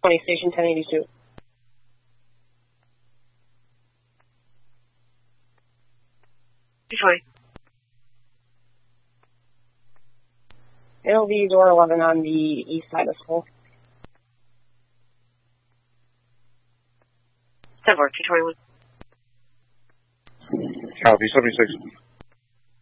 20, station 1082. It'll be door 11 on the east side of school. 7-4, 221. Copy, 76.